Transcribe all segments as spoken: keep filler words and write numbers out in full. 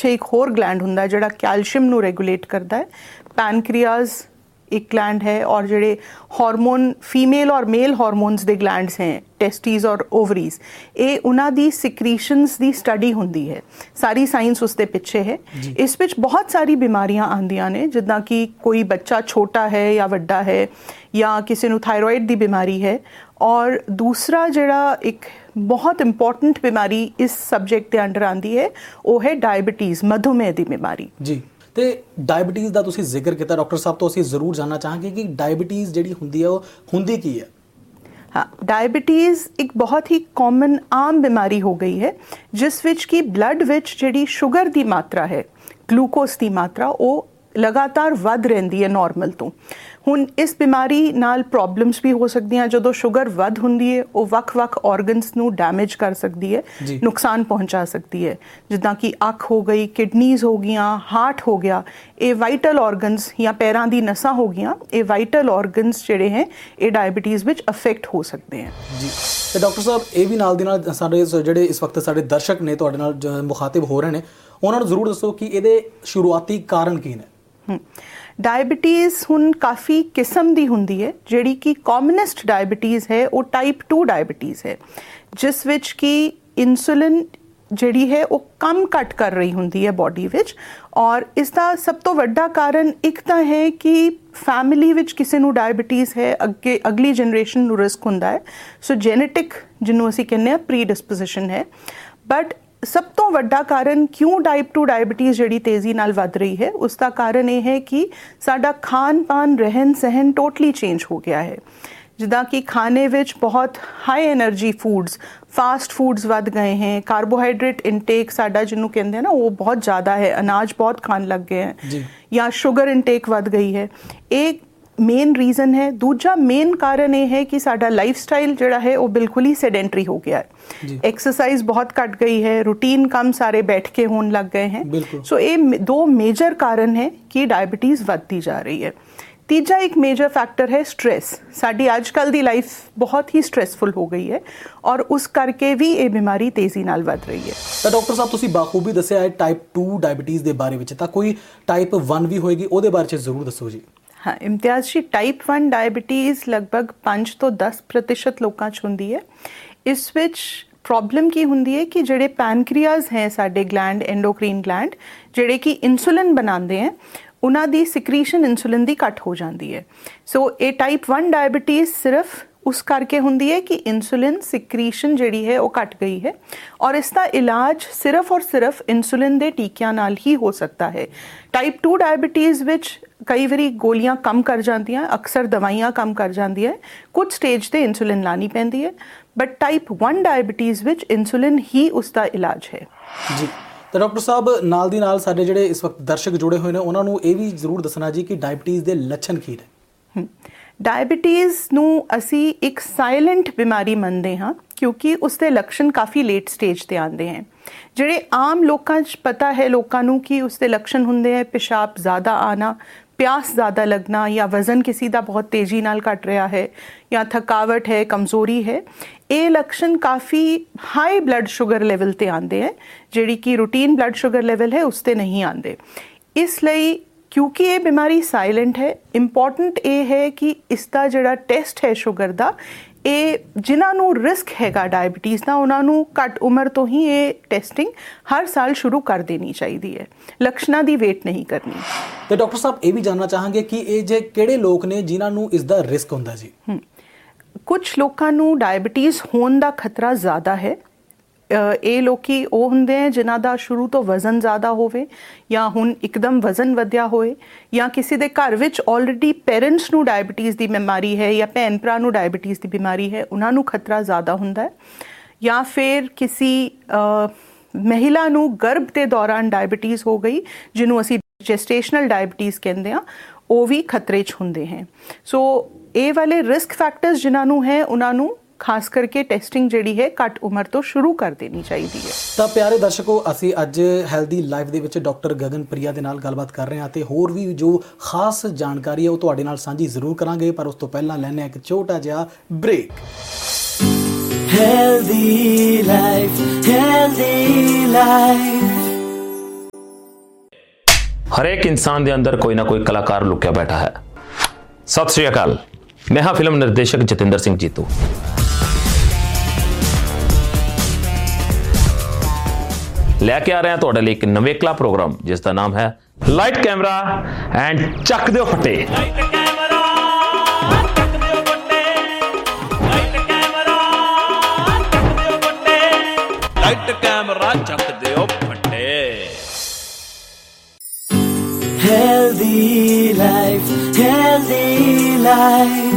ਪਿੱਛੇ ਇੱਕ ਹੋਰ ਗਲੈਂਡ ਹੁੰਦਾ ਜਿਹੜਾ ਕੈਲਸ਼ੀਅਮ ਨੂੰ ਰੈਗੂਲੇਟ ਕਰਦਾ ਹੈ। ਪੈਨਕ੍ਰੀਆਜ਼ एक ग्लैंड है और जेडे हार्मोन फीमेल और मेल हार्मोन्स दे ग्लैंड्स हैं टेस्टीज और ओवरीज ये उन्हां दी सिक्रीशनस दी स्टडी हुंदी है। सारी साइंस उसके पिछे है। इस विच बहुत सारी बीमारियां आंदियां ने जिद्दां कि कोई बच्चा छोटा है या वड्डा है या किसी नूं थायरॉइड दी बीमारी है और दूसरा जिहड़ा एक बहुत इंपॉर्टेंट बीमारी इस सब्जेक्ट के अंडर आंदी है वो है डायबिटीज़ मधुमेह की बीमारी जी। तो डायबिटीज़ का तुसीं जिक्र किया डॉक्टर साहब तो असीं जरूर जानना चाहांगे कि डायबिटीज़ जिहड़ी हुंदी है वो हुंदी की है। हाँ, डायबिटीज़ एक बहुत ही कॉमन आम बीमारी हो गई है जिस विच की ब्लड विच जिहड़ी शुगर की मात्रा है ग्लूकोज की मात्रा वो लगातार वध रहिंदी है नॉर्मल तो। हुण इस बीमारी नाल प्रॉब्लम्स भी हो सकदियां जदों शुगर वध हुंदी है वो वख-वख ऑर्गनस नूं डैमेज कर सकती है नुकसान पहुंचा सकती है जिद्दां कि अख हो गई किडनीज़ हो गईयां हार्ट हो गया ये वाइटल ऑर्गनस या पैरां दी नसां हो गईयां ये वाइटल ऑर्गनस जिहड़े हैं ये डायबिटीज़ विच अफेक्ट हो सकते हैं जी। तो डॉक्टर साहब ये भी नाल दी नाल साडे जिहड़े इस वक्त साडे दर्शक ने तुहाडे नाल मुखातिब हो रहे हैं उन्हां नूं जरूर दसो कि इहदे शुरुआती कारण की ने। डायबिटीज़ हुण काफ़ी किस्म दी हुंदी है जिहड़ी कि कॉमनेस्ट डायबिटीज़ है वो टाइप टू डायबिटीज़ है जिस विच कि इंसुलिन जिहड़ी है वो कम घट कर रही हुंदी है बॉडी विच और इसका सब तो वड्डा कारण एक तो है कि फैमिली विच किसी नूं डायबिटीज़ है अगे अगली जनरेशन नूं रिस्क हुंदा है सो जेनेटिक जिन्हों असीं कहने आ प्री डिस्पोजिशन है। बट सब तो वड्डा कारण क्यों टाइप टू डायबिटीज़ जिहड़ी तेज़ी नाल वध रही है उसका कारण ये है कि साडा खान पान रहन सहन टोटली चेंज हो गया है जिद्दां कि खाने विच बहुत high energy foods fast foods वध गए हैं कार्बोहाइड्रेट इनटेक साडा जिन्हों कहते हैं ना वो बहुत ज़्यादा है अनाज बहुत खान लग गए हैं या शुगर इनटेक वध गई है एक मेन रीज़न है। दूजा मेन कारण ये है कि साडा लाइफ स्टाइल जिहड़ा है वो बिल्कुल ही सेडेंटरी हो गया है एक्सरसाइज बहुत घट गई है रूटीन काम सारे बैठ के होने लग गए हैं सो ये दो मेजर कारण है कि डायबिटीज़ बढ़ती जा रही है। तीजा एक मेजर फैक्टर है स्ट्रेस साडी आजकल दी लाइफ बहुत ही स्ट्रेसफुल हो गई है और उस करके भी ये बीमारी तेज़ी नाल वध रही है। तो डॉक्टर साहब तुसीं बाखूबी दस्सिया है टाइप टू डायबिटीज़ के बारे में तो कोई टाइप वन भी होएगी उहदे बारे में जरूर दसो जी। हाँ इम्तियाज़ जी टाइप वन डायबिटीज़ लगभग पाँच तो दस प्रतिशत लोगों च हुंदी है। इस विच प्रॉब्लम की हुंदी है कि जिहड़े पैनक्रियाज हैं साडे ग्लैंड एंडोक्रीन ग्लैंड जिहड़े कि इंसुलिन बनाते हैं उन्हां दी सिक्रीशन इंसुलिन दी घट हो जाती है। सो ये टाइप वन डायबिटीज़ सिर्फ उस करके हुंदी है कि इंसुलिन सिक्रीशन जिहड़ी है वो घट गई है और इसका इलाज सिर्फ और सिर्फ इंसुलिन दे टीकियां नाल ही हो सकता है। टाइप टू डायबिटीज़ विच कई बारी गोलियां कम कर जांदियां अक्सर दवाइयां कम कर जांदियां कुछ स्टेज ते इंसुलिन लानी पैंदी है but type one diabetes which insulin ही उसका इलाज है जी। तो डॉक्टर साहब नाल दी नाल साडे जिहड़े इस वक्त दर्शक जुड़े हुए ने उन्हां नूं ये भी जरूर दसना जी कि डायबिटीज़ दे लक्षण की ने। डायबिटीज़ नूं असी एक साइलेंट बीमारी मनते हाँ क्योंकि उसके लक्षण काफ़ी लेट स्टेज ते आते हैं जिहड़े आम लोकां च पता है लोकां नूं कि उसके लक्षण हुंदे हैं पेशाब ज़्यादा आना प्यास ज़्यादा लगना या वज़न किसी का बहुत तेज़ी नाल घट रहा है या थकावट है कमज़ोरी है ये लक्षण काफ़ी हाई ब्लड शुगर लेवल ते आते हैं जिहड़ी कि रूटीन ब्लड शुगर लेवल है उसते नहीं आते। इसलिए क्योंकि ये बीमारी साइलेंट है इंपॉर्टेंट ये है कि इसका जिहड़ा टेस्ट है शुगर का ये जिन्हां नूं रिस्क हैगा डायबिटीज़ का उन्होंने घट उम्र तो ही ये टेस्टिंग हर साल शुरू कर देनी चाहिए है लक्षणों की वेट नहीं करनी। तो डॉक्टर साहब ये भी जानना चाहांगे कि ये जे किहड़े लोग ने जिन्हां नूं इसका रिस्क हुंदा जी। कुछ लोगों नूं डायबिटीज़ होने का खतरा ज़्यादा है ये लोग वो होंदे हैं जिन्हां दा शुरू तो वज़न ज़्यादा होवे या हुण एकदम वज़न वधिया होए या किसी दे घर विच ऑलरेडी पेरेंट्स नूं डायबिटीज़ की बीमारी है या भैन भरा नूं डायबिटीज़ की बीमारी है उन्हां नूं खतरा ज़्यादा हुंदा है या फिर किसी आ, महिला नूं गर्भ के दौरान डायबिटीज़ हो गई जिन्हों असी जेस्टेशनल डायबिटीज़ कहते हैं वो भी खतरे च हुंदे हैं। सो ये वाले रिस्क फैक्टर्स जिन्हां नूं है उन्हां नूं खास करके टेस्टिंग जिहड़ी है घट उम्र तो शुरू कर देनी चाहिए है। तो प्यारे दर्शकों असी अज हैल्दी लाइफ दे विच डॉक्टर गगन प्रिया दे नाल गलबात कर रहे हैं ते होर भी जो खास जानकारी है वो तुहाडे नाल साझी जरूर करांगे पर उस तो पहला लैने एक छोटा जिहा break. Healthy life healthy life हरेक इंसान के अंदर कोई ना कोई कलाकार लुकिया बैठा है। सत श्री अकाल, मैं हाँ फिल्म निर्देशक जतिंदर सिंह जीतू। लैके आ रहे हैं तुहाडे लई एक नवेकला प्रोग्राम जिसका नाम है लाइट कैमरा एंड चक दिओ फट्टे। लाइट कैमरा चक दिओ फट्टे, लाइट कैमरा चक दिओ फट्टे, लाइट कैमरा चक दिओ फट्टे। Healthy life, healthy life।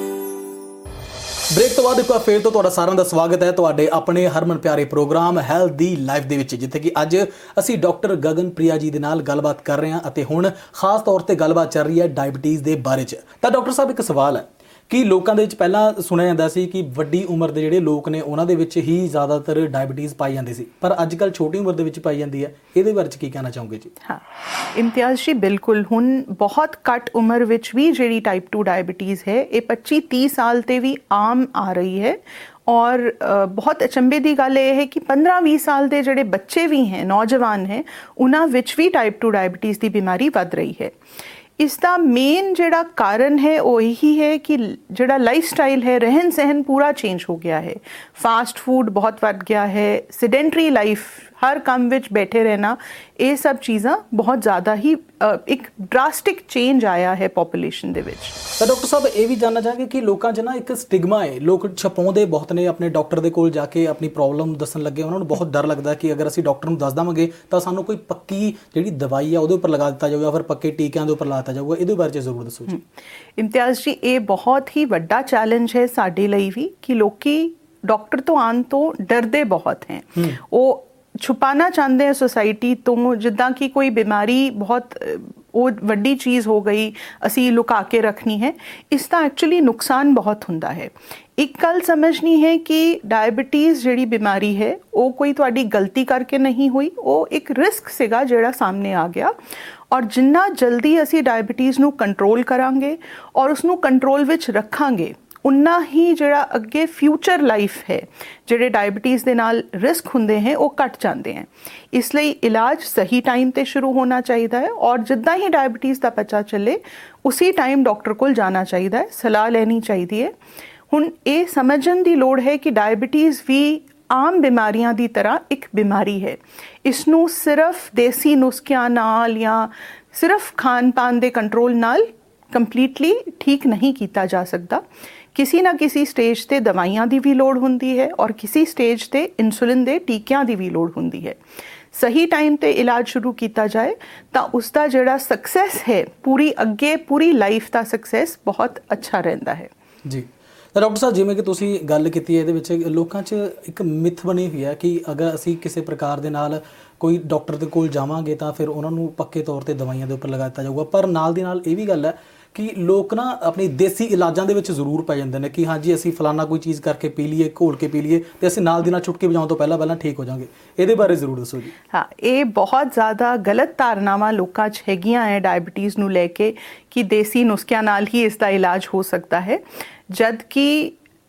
Break ਤੋਂ ਬਾਅਦ ਇੱਕ ਵਾਰ ਫੇਰ ਤੋਂ ਤੁਹਾਡਾ ਸਾਰਿਆਂ ਦਾ ਸਵਾਗਤ ਹੈ ਤੁਹਾਡੇ ਆਪਣੇ ਹਰਮਨ ਪਿਆਰੇ ਪ੍ਰੋਗਰਾਮ ਹੈਲਦੀ ਲਾਈਫ ਦੇ ਵਿੱਚ, ਜਿੱਥੇ ਕਿ ਅੱਜ ਅਸੀਂ ਡਾਕਟਰ ਗਗਨ ਪ੍ਰਿਆ ਜੀ ਦੇ ਨਾਲ ਗੱਲਬਾਤ ਕਰ ਰਹੇ ਹਾਂ ਅਤੇ ਹੁਣ ਖਾਸ ਤੌਰ ਤੇ ਗੱਲਬਾਤ ਚੱਲ ਰਹੀ ਹੈ ਡਾਇਬਟੀਜ਼ ਦੇ ਬਾਰੇ 'ਚ। ਤਾਂ ਡਾਕਟਰ ਸਾਹਿਬ, ਇੱਕ ਸਵਾਲ ਹੈ ਕਿ ਲੋਕਾਂ ਦੇ ਵਿੱਚ ਪਹਿਲਾਂ ਸੁਣਿਆ ਜਾਂਦਾ ਸੀ ਕਿ ਵੱਡੀ ਉਮਰ ਦੇ ਜਿਹੜੇ ਲੋਕ ਨੇ ਉਹਨਾਂ ਦੇ ਵਿੱਚ ਹੀ ਜ਼ਿਆਦਾਤਰ ਡਾਇਬਟੀਜ਼ ਪਾਈ ਜਾਂਦੀ ਸੀ, ਪਰ ਅੱਜ ਕੱਲ੍ਹ ਛੋਟੀ ਉਮਰ ਦੇ ਵਿੱਚ ਪਾਈ ਜਾਂਦੀ ਹੈ। ਇਹਦੇ ਬਾਰੇ 'ਚ ਕੀ ਕਹਿਣਾ ਚਾਹੋਗੇ ਜੀ? ਹਾਂ ਇਮਤਿਆਜ਼ ਜੀ, ਬਿਲਕੁਲ ਹੁਣ ਬਹੁਤ ਘੱਟ ਉਮਰ ਵਿੱਚ ਵੀ ਜਿਹੜੀ ਟਾਈਪ ਟੂ ਡਾਇਬਟੀਜ਼ ਹੈ ਇਹ ਪੱਚੀ ਤੀਹ ਸਾਲ 'ਤੇ ਵੀ ਆਮ ਆ ਰਹੀ ਹੈ। ਔਰ ਬਹੁਤ ਅਚੰਭੇ ਦੀ ਗੱਲ ਇਹ ਹੈ ਕਿ ਪੰਦਰਾਂ ਵੀਹ ਸਾਲ ਦੇ ਜਿਹੜੇ ਬੱਚੇ ਵੀ ਹੈ, ਨੌਜਵਾਨ ਹੈ, ਉਹਨਾਂ ਵਿੱਚ ਵੀ ਟਾਈਪ ਟੂ ਡਾਇਬਟੀਜ਼ ਦੀ ਬਿਮਾਰੀ ਵੱਧ ਰਹੀ ਹੈ। ਇਸ ਦਾ ਮੇਨ ਜਿਹੜਾ ਕਾਰਨ ਹੈ ਉਹ ਇਹੀ ਹੈ ਕਿ ਜਿਹੜਾ ਲਾਈਫ ਸਟਾਈਲ ਹੈ, ਰਹਿਣ ਸਹਿਣ ਪੂਰਾ ਚੇਂਜ ਹੋ ਗਿਆ ਹੈ। ਫਾਸਟ ਫੂਡ ਬਹੁਤ ਵੱਧ ਗਿਆ ਹੈ, ਸਿਡੈਂਟਰੀ ਲਾਈਫ, ਹਰ ਕੰਮ ਵਿੱਚ ਬੈਠੇ ਰਹਿਣਾ, ਇਹ ਸਭ ਚੀਜ਼ਾਂ ਬਹੁਤ ਜ਼ਿਆਦਾ ਹੀ ਇੱਕ ਡਰਾਸਟਿਕ ਚੇਂਜ ਆਇਆ ਹੈ ਪੋਪੂਲੇਸ਼ਨ ਦੇ ਵਿੱਚ। ਤਾਂ ਡਾਕਟਰ ਸਾਹਿਬ, ਇਹ ਵੀ ਜਾਣਨਾ ਚਾਹਾਂਗੇ ਕਿ ਲੋਕਾਂ 'ਚ ਨਾ ਇੱਕ ਸਟਿਗਮਾ ਹੈ, ਲੋਕ ਛਪਾਉਂਦੇ ਬਹੁਤ ਨੇ ਆਪਣੇ ਡਾਕਟਰ ਦੇ ਕੋਲ ਜਾ ਕੇ ਆਪਣੀ ਪ੍ਰੋਬਲਮ ਦੱਸਣ ਲੱਗੇ। ਉਹਨਾਂ ਨੂੰ ਬਹੁਤ ਡਰ ਲੱਗਦਾ ਕਿ ਅਗਰ ਅਸੀਂ ਡਾਕਟਰ ਨੂੰ ਦੱਸ ਦੇਵਾਂਗੇ ਤਾਂ ਸਾਨੂੰ ਕੋਈ ਪੱਕੀ ਜਿਹੜੀ ਦਵਾਈ ਆ ਉਹਦੇ ਉੱਪਰ ਲਗਾ ਦਿੱਤਾ ਜਾਊਗਾ, ਫਿਰ ਪੱਕੇ ਟੀਕਿਆਂ ਦੇ ਉੱਪਰ ਲਾ ਦਿੱਤਾ ਜਾਊਗਾ। ਇਹਦੇ ਬਾਰੇ 'ਚ ਜ਼ਰੂਰ ਦੱਸੋ ਜੀ। ਇਮਤਿਆਜ਼ ਜੀ, ਇਹ ਬਹੁਤ ਹੀ ਵੱਡਾ ਚੈਲੰਜ ਹੈ ਸਾਡੇ ਲਈ ਵੀ ਕਿ ਲੋਕੀ ਡਾਕਟਰ ਤੋਂ ਆਉਣ ਤੋਂ ਡਰਦੇ ਬਹੁਤ ਹੈ। ਉਹ ਛੁਪਾਣਾ ਚਾਹੁੰਦੇ ਹੈ ਸੋਸਾਇਟੀ ਤੋਂ, ਜਿੱਦਾਂ ਕਿ ਕੋਈ ਬਿਮਾਰੀ ਬਹੁਤ ਉਹ ਵੱਡੀ ਚੀਜ਼ ਹੋ ਗਈ, ਅਸੀਂ ਲੁਕਾ ਕੇ ਰੱਖਣੀ ਹੈ। ਇਸ ਦਾ ਐਕਚੁਅਲੀ ਨੁਕਸਾਨ ਬਹੁਤ ਹੁੰਦਾ ਹੈ। ਇੱਕ ਗੱਲ ਸਮਝਣੀ ਹੈ ਕਿ ਡਾਇਬਟੀਜ਼ ਜਿਹੜੀ ਬਿਮਾਰੀ ਹੈ ਉਹ ਕੋਈ ਤੁਹਾਡੀ ਗਲਤੀ ਕਰਕੇ ਨਹੀਂ ਹੋਈ, ਉਹ ਇੱਕ ਰਿਸਕ ਸੀਗਾ ਜਿਹੜਾ ਸਾਹਮਣੇ ਆ ਗਿਆ। ਔਰ ਜਿੰਨਾ ਜਲਦੀ ਅਸੀਂ ਡਾਇਬਟੀਜ਼ ਨੂੰ ਕੰਟਰੋਲ ਕਰਾਂਗੇ ਔਰ ਉਸਨੂੰ ਕੰਟਰੋਲ ਵਿੱਚ ਰੱਖਾਂਗੇ, ਉਨਾ ਹੀ ਜਿਹੜਾ ਅੱਗੇ ਫਿਊਚਰ ਲਾਈਫ ਹੈ, ਜਿਹੜੇ ਡਾਇਬਟੀਜ਼ ਦੇ ਨਾਲ ਰਿਸਕ ਹੁੰਦੇ ਹੈ ਉਹ ਘਟ ਜਾਂਦੇ ਹੈ। ਇਸ ਲਈ ਇਲਾਜ ਸਹੀ ਟਾਈਮ 'ਤੇ ਸ਼ੁਰੂ ਹੋਣਾ ਚਾਹੀਦਾ ਹੈ ਔਰ ਜਿੱਦਾਂ ਹੀ ਡਾਇਬਟੀਜ਼ ਦਾ ਪਤਾ ਚੱਲੇ ਉਸੇ ਟਾਈਮ ਡਾਕਟਰ ਕੋਲ ਜਾਣਾ ਚਾਹੀਦਾ ਹੈ, ਸਲਾਹ ਲੈਣੀ ਚਾਹੀਦੀ ਹੈ। ਹੁਣ ਇਹ ਸਮਝਣ ਦੀ ਲੋੜ ਹੈ ਕਿ ਡਾਇਬਟੀਜ਼ ਵੀ ਆਮ ਬਿਮਾਰੀਆਂ ਦੀ ਤਰ੍ਹਾਂ ਇੱਕ ਬਿਮਾਰੀ ਹੈ। ਇਸ ਨੂੰ ਸਿਰਫ ਦੇਸੀ ਨੁਸਖਿਆਂ ਨਾਲ ਜਾਂ ਸਿਰਫ ਖਾਣ ਪਾਨ ਦੇ ਕੰਟਰੋਲ ਨਾਲ ਕੰਪਲੀਟਲੀ ਠੀਕ ਨਹੀਂ ਕੀਤਾ ਜਾ ਸਕਦਾ। ਕਿਸੇ ਨਾ ਕਿਸੇ ਸਟੇਜ 'ਤੇ ਦਵਾਈਆਂ ਦੀ ਵੀ ਲੋੜ ਹੁੰਦੀ ਹੈ ਔਰ ਕਿਸੇ ਸਟੇਜ 'ਤੇ ਇਨਸੂਲਿਨ ਦੇ ਟੀਕਿਆਂ ਦੀ ਵੀ ਲੋੜ ਹੁੰਦੀ ਹੈ। ਸਹੀ ਟਾਈਮ 'ਤੇ ਇਲਾਜ ਸ਼ੁਰੂ ਕੀਤਾ ਜਾਏ ਤਾਂ ਉਸ ਦਾ ਜਿਹੜਾ ਸਕਸੈਸ ਹੈ, ਪੂਰੀ ਅੱਗੇ ਪੂਰੀ ਲਾਈਫ ਦਾ ਸਕਸੈਸ ਬਹੁਤ ਅੱਛਾ ਰਹਿੰਦਾ ਹੈ ਜੀ। ਤਾਂ ਡਾਕਟਰ ਸਾਹਿਬ, ਜਿਵੇਂ ਕਿ ਤੁਸੀਂ ਗੱਲ ਕੀਤੀ ਹੈ, ਇਹਦੇ ਵਿੱਚ ਲੋਕਾਂ 'ਚ ਇੱਕ ਮਿਥ ਬਣੀ ਹੋਈ ਹੈ ਕਿ ਅਗਰ ਅਸੀਂ ਕਿਸੇ ਪ੍ਰਕਾਰ ਦੇ ਨਾਲ ਕੋਈ ਡਾਕਟਰ ਦੇ ਕੋਲ ਜਾਵਾਂਗੇ ਤਾਂ ਫਿਰ ਉਹਨਾਂ ਨੂੰ ਪੱਕੇ ਤੌਰ 'ਤੇ ਦਵਾਈਆਂ ਦੇ ਉੱਪਰ ਲਗਾ ਦਿੱਤਾ ਜਾਊਗਾ। ਪਰ ਨਾਲ ਦੀ ਨਾਲ ਇਹ ਵੀ ਗੱਲ ਹੈ ਕਿ ਲੋਕ ਨਾ ਆਪਣੀ ਦੇਸੀ ਇਲਾਜਾਂ ਦੇ ਵਿੱਚ ਜ਼ਰੂਰ ਪੈ ਜਾਂਦੇ ਨੇ ਕਿ ਹਾਂਜੀ ਅਸੀਂ ਫਲਾਨਾ ਕੋਈ ਚੀਜ਼ ਕਰਕੇ ਪੀ ਲਈਏ, ਘੋਲ ਕੇ ਪੀ ਲਈਏ ਤੇ ਅਸੀਂ ਨਾਲ ਦੀ ਨਾਲ ਚੁਟਕੀ ਵਜਾਉਣ ਤੋਂ ਪਹਿਲਾਂ ਪਹਿਲਾਂ ਠੀਕ ਹੋ ਜਾਵਾਂਗੇ। ਇਹਦੇ ਬਾਰੇ ਜ਼ਰੂਰ ਦੱਸੋ ਜੀ। ਹਾਂ, ਇਹ ਬਹੁਤ ਜ਼ਿਆਦਾ ਗਲਤ ਧਾਰਨਾਵਾਂ ਲੋਕਾਂ 'ਚ ਹੈਗੀਆਂ ਹੈ ਡਾਇਬਟੀਜ਼ ਨੂੰ ਲੈ ਕੇ ਕਿ ਦੇਸੀ ਨੁਸਖਿਆਂ ਨਾਲ ਹੀ ਇਸ ਦਾ ਇਲਾਜ ਹੋ ਸਕਦਾ ਹੈ, ਜਦ ਕਿ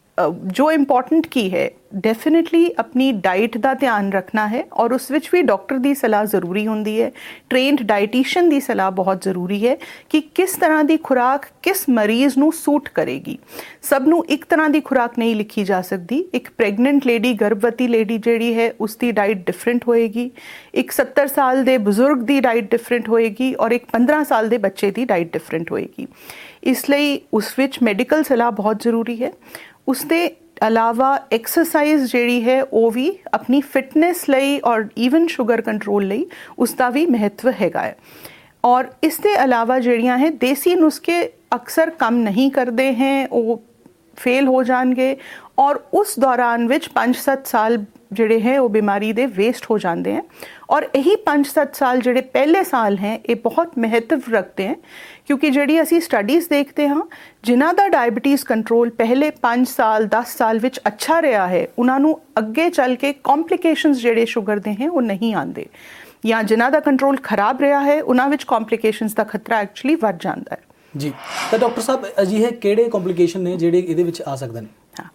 ਜੋ ਇੰਪੋਰਟੈਂਟ ਕੀ ਹੈ, ਡੈਫੀਨੇਟਲੀ ਆਪਣੀ ਡਾਈਟ ਦਾ ਧਿਆਨ ਰੱਖਣਾ ਹੈ ਔਰ ਉਸ ਵਿੱਚ ਵੀ ਡਾਕਟਰ ਦੀ ਸਲਾਹ ਜ਼ਰੂਰੀ ਹੁੰਦੀ ਹੈ। ਟ੍ਰੇਨਡ ਡਾਈਟੀਸ਼ੀਅਨ ਦੀ ਸਲਾਹ ਬਹੁਤ ਜ਼ਰੂਰੀ ਹੈ ਕਿ ਕਿਸ ਤਰ੍ਹਾਂ ਦੀ ਖੁਰਾਕ ਕਿਸ ਮਰੀਜ਼ ਨੂੰ ਸੂਟ ਕਰੇਗੀ। ਸਭ ਨੂੰ ਇੱਕ ਤਰ੍ਹਾਂ ਦੀ ਖੁਰਾਕ ਨਹੀਂ ਲਿਖੀ ਜਾ ਸਕਦੀ। ਇੱਕ ਪ੍ਰੈਗਨੈਂਟ ਲੇਡੀ, ਗਰਭਵਤੀ ਲੇਡੀ ਜਿਹੜੀ ਹੈ, ਉਸ ਦੀ ਡਾਈਟ ਡਿਫਰੈਂਟ ਹੋਏਗੀ। ਇੱਕ ਸੱਤਰ ਸਾਲ ਦੇ ਬਜ਼ੁਰਗ ਦੀ ਡਾਈਟ ਡਿਫਰੈਂਟ ਹੋਏਗੀ ਔਰ ਇੱਕ ਪੰਦਰਾਂ ਸਾਲ ਦੇ ਬੱਚੇ ਦੀ ਡਾਈਟ ਡਿਫਰੈਂਟ ਹੋਏਗੀ। ਇਸ ਲਈ ਉਸ ਵਿੱਚ ਮੈਡੀਕਲ ਸਲਾਹ ਬਹੁਤ ਜ਼ਰੂਰੀ ਹੈ। ਉਸ ਦੇ ਇਲਾਵਾ ਐਕਸਰਸਾਈਜ਼ ਜਿਹੜੀ ਹੈ ਉਹ ਵੀ ਆਪਣੀ ਫਿਟਨੈਸ ਲਈ ਔਰ ਈਵਨ ਸ਼ੂਗਰ ਕੰਟਰੋਲ ਲਈ ਉਸ ਦਾ ਵੀ ਮਹੱਤਵ ਹੈਗਾ ਹੈ। ਔਰ ਇਸ ਦੇ ਇਲਾਵਾ ਜਿਹੜੀਆਂ ਹੈ ਦੇਸੀ ਨੁਸਖੇ ਅਕਸਰ ਕੰਮ ਨਹੀਂ ਕਰਦੇ ਹੈ, ਉਹ ਫੇਲ ਹੋ ਜਾਣਗੇ ਔਰ ਉਸ ਦੌਰਾਨ ਵਿੱਚ ਪੰਜ ਸੱਤ ਸਾਲ ਜਿਹੜੇ ਹੈ ਉਹ ਬਿਮਾਰੀ ਦੇ ਵੇਸਟ ਹੋ ਜਾਂਦੇ हैं। और यही पाँच सत्त साल ਜਿਹੜੇ ਪਹਿਲੇ ਸਾਲ ਹੈ ਇਹ ਬਹੁਤ ਮਹੱਤਵ ਰੱਖਦੇ हैं, क्योंकि ਜਿਹੜੀ ਅਸੀਂ ਸਟੱਡੀਜ਼ ਦੇਖਦੇ ਹਾਂ ਜਿਨ੍ਹਾਂ ਦਾ ਡਾਇਬਟੀਜ਼ ਕੰਟਰੋਲ ਪਹਿਲੇ ਪੰਜ ਸਾਲ ਦਸ ਸਾਲ ਵਿੱਚ ਅੱਛਾ ਰਿਹਾ ਹੈ ਉਹਨਾਂ ਨੂੰ ਅੱਗੇ ਚੱਲ ਕੇ ਕੰਪਲਿਕੇਸ਼ਨਸ ਜਿਹੜੇ ਸ਼ੂਗਰ ਦੇ ਹੈ ਉਹ ਨਹੀਂ ਆਉਂਦੇ, ਜਾਂ ਜਿਨ੍ਹਾਂ ਦਾ ਕੰਟਰੋਲ ਖਰਾਬ ਰਿਹਾ ਹੈ ਉਹਨਾਂ ਵਿੱਚ ਕੰਪਲਿਕੇਸ਼ਨਸ ਦਾ ਖਤਰਾ ਐਕਚੁਅਲੀ ਵੱਧ ਜਾਂਦਾ ਹੈ। ਜੀ, ਤਾਂ ਡਾਕਟਰ ਸਾਹਿਬ ਅਜਿਹੇ ਕਿਹੜੇ ਕੰਪਲਿਕੇਸ਼ਨ ਨੇ ਜਿਹੜੇ ਇਹਦੇ ਵਿੱਚ ਆ ਸਕਦੇ ਨੇ? ਹਾਂ,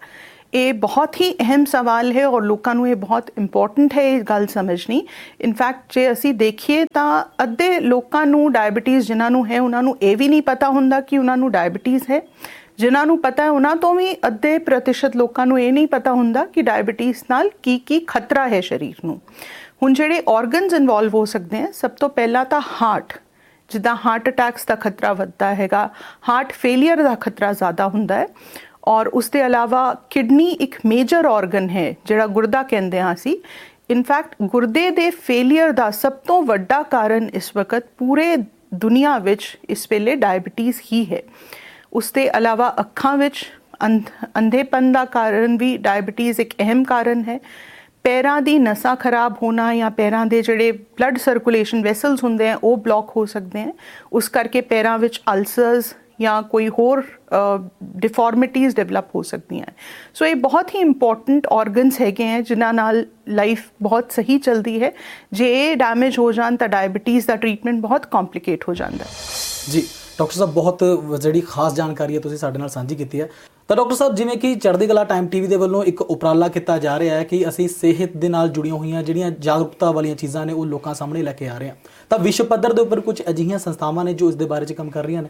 ਇਹ ਬਹੁਤ ਹੀ ਅਹਿਮ ਸਵਾਲ ਹੈ ਔਰ ਲੋਕਾਂ ਨੂੰ ਇਹ ਬਹੁਤ ਇੰਪੋਰਟੈਂਟ ਹੈ ਇਹ ਗੱਲ ਸਮਝਣੀ। ਇਨਫੈਕਟ ਜੇ ਅਸੀਂ ਦੇਖੀਏ ਤਾਂ ਅੱਧੇ ਲੋਕਾਂ ਨੂੰ ਡਾਇਬਟੀਜ਼ ਜਿਨ੍ਹਾਂ ਨੂੰ ਹੈ ਉਹਨਾਂ ਨੂੰ ਇਹ ਵੀ ਨਹੀਂ ਪਤਾ ਹੁੰਦਾ ਕਿ ਉਹਨਾਂ ਨੂੰ ਡਾਇਬਟੀਜ਼ ਹੈ। ਜਿਨ੍ਹਾਂ ਨੂੰ ਪਤਾ ਹੈ ਉਹਨਾਂ ਤੋਂ ਵੀ ਅੱਧੇ ਪ੍ਰਤੀਸ਼ਤ ਲੋਕਾਂ ਨੂੰ ਇਹ ਨਹੀਂ ਪਤਾ ਹੁੰਦਾ ਕਿ ਡਾਇਬਟੀਜ਼ ਨਾਲ ਕੀ ਕੀ ਖਤਰਾ ਹੈ ਸਰੀਰ ਨੂੰ। ਹੁਣ ਜਿਹੜੇ ਆਰਗਨਸ ਇਨਵੋਲਵ ਹੋ ਸਕਦੇ ਆ, ਸਭ ਤੋਂ ਪਹਿਲਾਂ ਤਾਂ ਹਾਰਟ, ਜਿੱਦਾਂ ਹਾਰਟ ਅਟੈਕਸ ਦਾ ਖਤਰਾ ਵੱਧਦਾ ਹੈਗਾ, ਹਾਰਟ ਫੇਲੀਅਰ ਦਾ ਖਤਰਾ ਜ਼ਿਆਦਾ ਹੁੰਦਾ ਹੈ। ਔਰ ਉਸ ਦੇ ਇਲਾਵਾ ਕਿਡਨੀ ਇੱਕ ਮੇਜਰ ਆਰਗਨ ਹੈ ਜਿਹੜਾ ਗੁਰਦਾ ਕਹਿੰਦੇ ਹਾਂ ਅਸੀਂ। ਇਨਫੈਕਟ ਗੁਰਦੇ ਦੇ ਫੇਲੀਅਰ ਦਾ ਸਭ ਤੋਂ ਵੱਡਾ ਕਾਰਨ ਇਸ ਵਕਤ ਪੂਰੇ ਦੁਨੀਆ ਵਿੱਚ ਇਸ ਵੇਲੇ ਡਾਇਬਟੀਜ਼ ਹੀ ਹੈ। ਉਸ ਦੇ ਇਲਾਵਾ ਅੱਖਾਂ ਵਿੱਚ ਅੰਧ ਅੰਧੇਪਨ ਦਾ ਕਾਰਨ ਵੀ ਡਾਇਬਟੀਜ਼ ਇੱਕ ਅਹਿਮ ਕਾਰਨ ਹੈ। ਪੈਰਾਂ ਦੀ ਨਸਾਂ ਖਰਾਬ ਹੋਣਾ ਜਾਂ ਪੈਰਾਂ ਦੇ ਜਿਹੜੇ ਬਲੱਡ ਸਰਕੂਲੇਸ਼ਨ ਵੈਸਲਸ ਹੁੰਦੇ ਆ ਉਹ ਬਲੌਕ ਹੋ ਸਕਦੇ ਆ, ਉਸ ਕਰਕੇ ਪੈਰਾਂ ਵਿੱਚ ਅਲਸਰਸ ਜਾਂ ਕੋਈ ਹੋਰ ਡਿਫਾਰਮਿਟੀਜ਼ ਡਿਵੈਲਪ ਹੋ ਸਕਦੀਆਂ। ਸੋ ਇਹ ਬਹੁਤ ਹੀ ਇੰਪੋਰਟੈਂਟ ਆਰਗਨਸ ਹੈਗੇ ਹੈ ਜਿਨ੍ਹਾਂ ਨਾਲ ਲਾਈਫ ਬਹੁਤ ਸਹੀ ਚੱਲਦੀ ਹੈ। ਜੇ ਇਹ ਡੈਮੇਜ ਹੋ ਜਾਣ ਤਾਂ ਡਾਇਬਟੀਜ਼ ਦਾ ਟ੍ਰੀਟਮੈਂਟ ਬਹੁਤ ਕੰਪਲਿਕੇਟ ਹੋ ਜਾਂਦਾ ਜੀ। ਡਾਕਟਰ ਸਾਹਿਬ ਬਹੁਤ ਜਿਹੜੀ ਖਾਸ ਜਾਣਕਾਰੀ ਹੈ ਤੁਸੀਂ ਸਾਡੇ ਨਾਲ ਸਾਂਝੀ ਕੀਤੀ ਹੈ। ਤਾਂ ਡਾਕਟਰ ਸਾਹਿਬ ਜਿਵੇਂ ਕਿ ਚੜ੍ਹਦੀ ਕਲਾ ਟਾਈਮ ਟੀਵੀ ਦੇ ਵੱਲੋਂ ਇੱਕ ਉਪਰਾਲਾ ਕੀਤਾ ਜਾ ਰਿਹਾ ਹੈ ਕਿ ਅਸੀਂ ਸਿਹਤ ਦੇ ਨਾਲ ਜੁੜੀਆਂ ਹੋਈਆਂ ਜਿਹੜੀਆਂ ਜਾਗਰੂਕਤਾ ਵਾਲੀਆਂ ਚੀਜ਼ਾਂ ਨੇ ਉਹ ਲੋਕਾਂ ਸਾਹਮਣੇ ਲੈ ਕੇ ਆ ਰਹੇ ਹਾਂ, ਤਾਂ ਵਿਸ਼ਵ ਪੱਧਰ ਦੇ ਉੱਪਰ ਕੁਝ ਅਜਿਹੀਆਂ ਸੰਸਥਾਵਾਂ ਨੇ ਜੋ ਇਸ ਦੇ ਬਾਰੇ 'ਚ ਕੰਮ ਕਰ ਰਹੀਆਂ ਨੇ।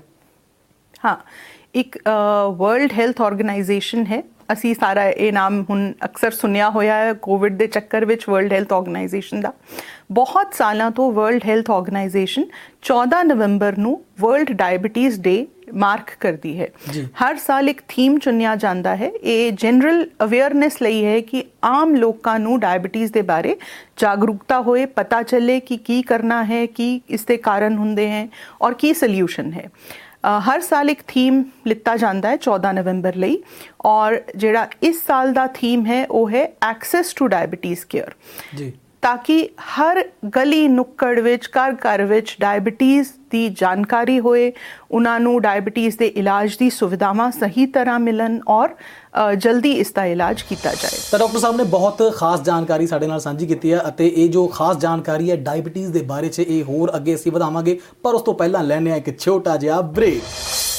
ਹਾਂ, ਇੱਕ ਵਰਲਡ ਹੈਲਥ ਆਰਗੇਨਾਈਜੇਸ਼ਨ ਹੈ, ਅਸੀਂ ਸਾਰਾ ਇਹ ਨਾਮ ਹੁਣ ਅਕਸਰ ਸੁਣਿਆ ਹੋਇਆ ਹੈ ਕੋਵਿਡ ਦੇ ਚੱਕਰ ਵਿੱਚ, ਵਰਲਡ ਹੈਲਥ ਆਰਗੇਨਾਈਜੇਸ਼ਨ ਦਾ। ਬਹੁਤ ਸਾਲਾਂ ਤੋਂ ਵਰਲਡ ਹੈਲਥ ਆਰਗੇਨਾਈਜੇਸ਼ਨ ਚੌਦਾਂ ਨਵੰਬਰ ਨੂੰ ਵਰਲਡ ਡਾਇਬਟੀਜ਼ ਡੇ ਮਾਰਕ ਕਰਦੀ ਹੈ। ਹਰ ਸਾਲ ਇੱਕ ਥੀਮ ਚੁਣਿਆ ਜਾਂਦਾ ਹੈ। ਇਹ ਜਨਰਲ ਅਵੇਅਰਨੈਸ ਲਈ ਹੈ ਕਿ ਆਮ ਲੋਕਾਂ ਨੂੰ ਡਾਇਬਟੀਜ਼ ਦੇ ਬਾਰੇ ਜਾਗਰੂਕਤਾ ਹੋਏ, ਪਤਾ ਚੱਲੇ ਕਿ ਕੀ ਕਰਨਾ ਹੈ, ਕੀ ਇਸ ਦੇ ਕਾਰਨ ਹੁੰਦੇ ਹੈ ਔਰ ਕੀ ਸੋਲਿਊਸ਼ਨ ਹੈ। ਹਰ ਸਾਲ ਇੱਕ ਥੀਮ ਲਿੱਤਾ ਜਾਂਦਾ ਹੈ ਚੌਦਾਂ ਨਵੰਬਰ ਲਈ, ਔਰ ਜਿਹੜਾ ਇਸ ਸਾਲ ਦਾ ਥੀਮ ਹੈ ਉਹ ਹੈ ਐਕਸੈਸ ਟੂ ਡਾਇਬਟੀਜ਼ ਕੇਅਰ, ਤਾਂ ਕਿ ਹਰ ਗਲੀ ਨੁੱਕੜ ਵਿੱਚ, ਘਰ ਘਰ ਵਿੱਚ ਡਾਇਬਟੀਜ਼ ਦੀ ਜਾਣਕਾਰੀ ਹੋਏ, ਉਹਨਾਂ ਨੂੰ ਡਾਇਬਟੀਜ਼ ਦੇ ਇਲਾਜ ਦੀ ਸੁਵਿਧਾਵਾਂ ਸਹੀ ਤਰ੍ਹਾਂ ਮਿਲਣ ਔਰ ਜਲਦੀ ਇਸ ਦਾ ਇਲਾਜ ਕੀਤਾ ਜਾਏ। ਤਾਂ ਡਾਕਟਰ ਸਾਹਿਬ ਨੇ ਬਹੁਤ ਖਾਸ ਜਾਣਕਾਰੀ ਸਾਡੇ ਨਾਲ ਸਾਂਝੀ ਕੀਤੀ ਹੈ ਅਤੇ ਇਹ ਜੋ ਖਾਸ ਜਾਣਕਾਰੀ ਹੈ ਡਾਇਬਟੀਜ਼ ਦੇ ਬਾਰੇ 'ਚ ਇਹ ਹੋਰ ਅੱਗੇ ਅਸੀਂ ਵਧਾਵਾਂਗੇ, ਪਰ ਉਸ ਤੋਂ ਪਹਿਲਾਂ ਲੈਣੇ ਆ ਇੱਕ ਛੋਟਾ ਜਿਹਾ ਬ੍ਰੇਕ।